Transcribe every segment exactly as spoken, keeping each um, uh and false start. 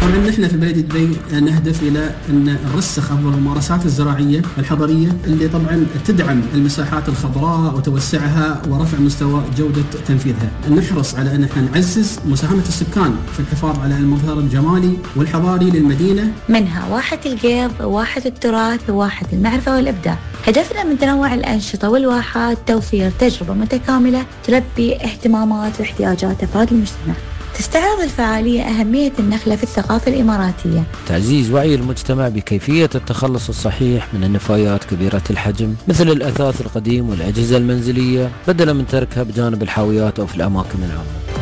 طبعا نحن في بلدية دبي نهدف إلى أن نرسخ أفضل الممارسات الزراعية الحضرية اللي طبعا تدعم المساحات الخضراء وتوسعها ورفع مستوى جودة تنفيذها. نحرص على أن احنا نعزز مساهمة السكان في الحفاظ على المظهر الجمالي والحضاري للمدينة، منها واحة القيض، واحة التراث، وواحة المعرفة والإبداع. هدفنا من تنوع الأنشطة والواحات توفير تجربة متكاملة تلبي اهتمامات واحتياجات أفراد المجتمع. تستعرض الفعالية أهمية النخلة في الثقافة الإماراتية، تعزيز وعي المجتمع بكيفية التخلص الصحيح من النفايات كبيرة الحجم مثل الأثاث القديم والأجهزة المنزلية بدلا من تركها بجانب الحاويات أو في الأماكن العامة.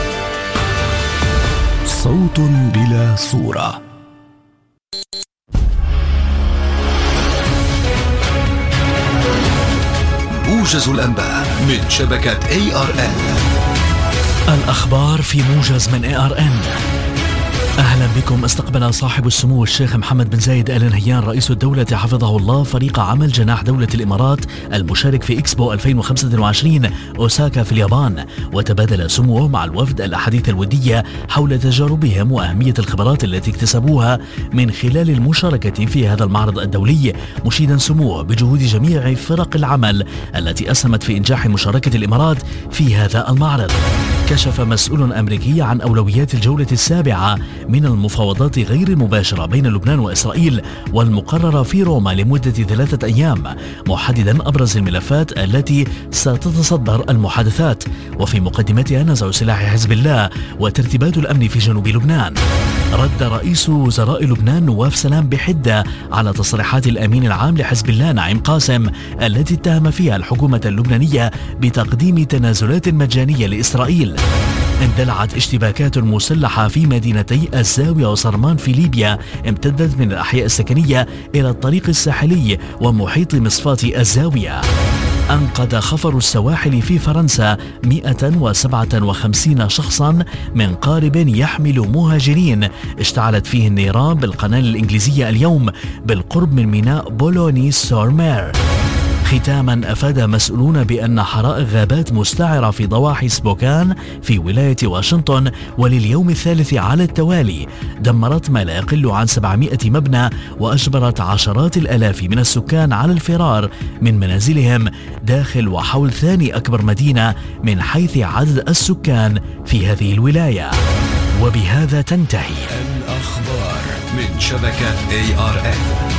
صوت بلا صورة. موجز الأنباء من شبكة إيه آر إن. الأخبار في موجز من إيه آر إن. أهلا بكم. استقبل صاحب السمو الشيخ محمد بن زايد آل نهيان رئيس الدولة حفظه الله فريق عمل جناح دولة الإمارات المشارك في إكسبو ألفين وخمسة وعشرين أوساكا في اليابان، وتبادل سموه مع الوفد الأحاديث الودية حول تجاربهم وأهمية الخبرات التي اكتسبوها من خلال المشاركة في هذا المعرض الدولي، مشيدا سموه بجهود جميع فرق العمل التي أسهمت في إنجاح مشاركة الإمارات في هذا المعرض. كشف مسؤول أمريكي عن أولويات الجولة السابعة من المفاوضات غير المباشرة بين لبنان وإسرائيل والمقررة في روما لمدة ثلاثة أيام، محددا أبرز الملفات التي ستتصدر المحادثات، وفي مقدمتها نزع سلاح حزب الله وترتيبات الأمن في جنوب لبنان. رد رئيس وزراء لبنان نواف سلام بحدة على تصريحات الأمين العام لحزب الله نعيم قاسم التي اتهم فيها الحكومة اللبنانية بتقديم تنازلات مجانية لإسرائيل. اندلعت اشتباكات مسلحة في مدينتي الزاوية وصرمان في ليبيا امتدت من الأحياء السكنية إلى الطريق الساحلي ومحيط مصفاة الزاوية. أنقذ خفر السواحل في فرنسا مئة وسبعة وخمسين شخصا من قارب يحمل مهاجرين اشتعلت فيه النيران بالقناة الإنجليزية اليوم بالقرب من ميناء بولوني سورمير. ختاما، أفاد مسؤولون بأن حرائق غابات مستعرة في ضواحي سبوكان في ولاية واشنطن ولليوم الثالث على التوالي دمرت ما لا يقل عن سبعمائة مبنى وأجبرت عشرات الآلاف من السكان على الفرار من منازلهم داخل وحول ثاني أكبر مدينة من حيث عدد السكان في هذه الولاية. وبهذا تنتهي الأخبار من شبكة إيه آر إن.